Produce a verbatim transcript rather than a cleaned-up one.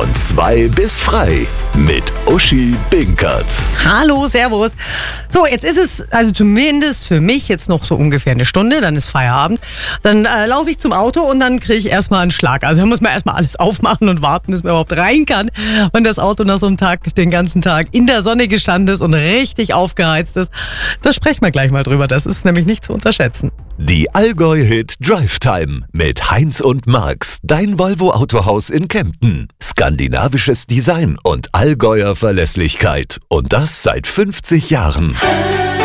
Von zwei bis frei mit Uschi Binkert. Hallo, servus. So, jetzt ist es, also zumindest für mich jetzt noch so ungefähr eine Stunde, dann ist Feierabend. Dann äh, laufe ich zum Auto und dann kriege ich erstmal einen Schlag. Also da muss man erstmal alles aufmachen und warten, bis man überhaupt rein kann. Und das Auto nach so einem Tag, den ganzen Tag in der Sonne gestanden ist und richtig aufgeheizt ist. Da sprechen wir gleich mal drüber. Das ist nämlich nicht zu unterschätzen. Die Allgäu-Hit Drive Time mit Heinz und Marx, dein Volvo-Autohaus in Kempten. Skandinavisches Design und Allgäuer Verlässlichkeit. Und das seit fünfzig Jahren.